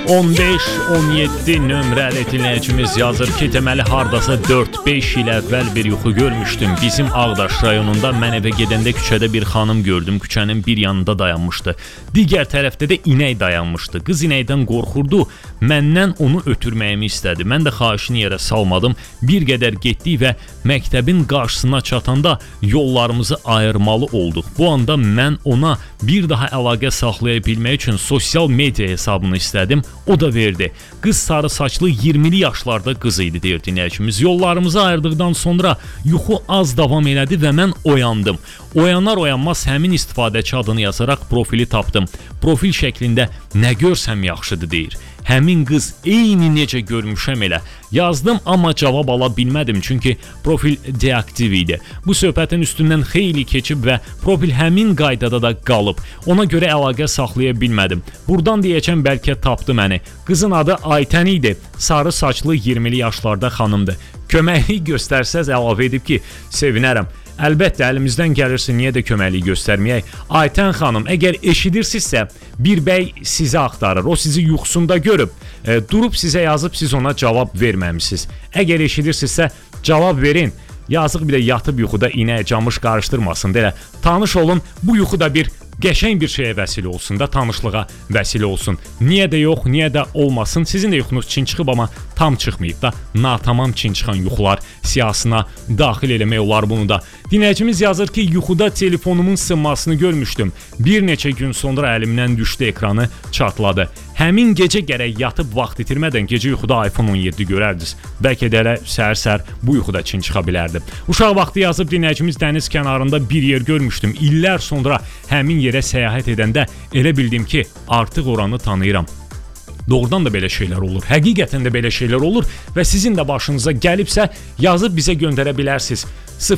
15-17 nömrəli dinləyicimiz yazır ki, deməli hardasa 4-5 il əvvəl bir yuxu görmüşdüm. Bizim Ağdaş rayonunda mən evə gedəndə küçədə bir xanım gördüm. Küçənin bir yanında dayanmışdı. Digər tərəfdə də inək dayanmışdı. Qız inəkdən qorxurdu. Məndən onu ötürməyimi istədi. Mən də xahişini yerə salmadım. Bir qədər getdik və məktəbin qarşısına çatanda yollarımızı ayırmalı olduq. Bu anda mən ona bir daha əlaqə saxlaya bilmək üçün sosial media hesabını istədim. O da verdi. Qız sarı saçlı 20'li yaşlarda qız idi deyir dinləyicimiz. Yollarımızı ayırdıqdan sonra yuxu az davam elədi və mən oyandım. Oyanar oyanmaz həmin istifadəçi adını yazaraq profili tapdım. Profil şəklində nə görsəm yaxşıdır deyir. Həmin qız eyni necə görmüşəm elə. Yazdım amma cavab ala bilmədim çünki profil deaktiv idi. Bu söhbətin üstündən xeyli keçib və profil həmin qaydada da qalıb. Ona görə əlaqə saxlaya bilmədim. Buradan deyəcəm bəlkə tapdı məni. Qızın adı Aytən idi. Sarı saçlı 20'li yaşlarda xanımdır. Köməklik göstərsəz əlavə edib ki, sevinərəm. Əlbəttə əlimizdən gəlirsə niyə də köməklik göstərməyək. Aytən xanım, əgər eşidirsinizsə, bir bəy sizi axtarır. O sizi yuxusunda görüb, durub sizə yazıb, siz ona cavab verməmisiniz. Əgər eşidirsinizsə, cavab verin. Yazıq bir də yatıb yuxuda inək camış qarışdırmasın. Deyə tanış olun, bu yuxuda bir qəşəng bir şeyə vəsilə olsun da, tanışlığa vəsilə olsun. Niyə də yox, niyə də olmasın. Sizin də yuxunuz çin çıxıb amma tam çıxmayıb da. Natamam çin çıxan yuxular siyasına daxil eləmək olar bunu da. Dinləyicimiz yazır ki, yuxuda telefonumun sınmasını görmüşdüm. Bir neçə gün sonra əlimdən düşdü, ekranı çatladı. Həmin gecə gərək yatıb vaxt itirmədən gecə yuxuda iPhone 17 görərdiniz. Bəlkə də elə səhər-səhər bu yuxuda çin çıxa bilərdi. Uşaq vaxtı yazıb dinləyicimiz dəniz kənarında bir yer görmüşdüm. İllər sonra həmin yerə səyahət edəndə elə bildim ki, artıq oranı tanıyıram. Doğrudan da belə şeylər olur. Həqiqətən də belə şeylər olur və sizin də başınıza gəlibsə yazıb bizə göndərə bilərsiniz.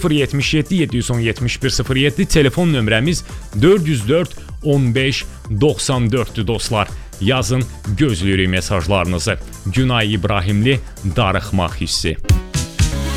077 710 7107 telefon nömrəmiz 404 15 94'dür dostlar. Yazın, gözləyirik mesajlarınızı. Günay İbrahimli, Darıxmaq hissi.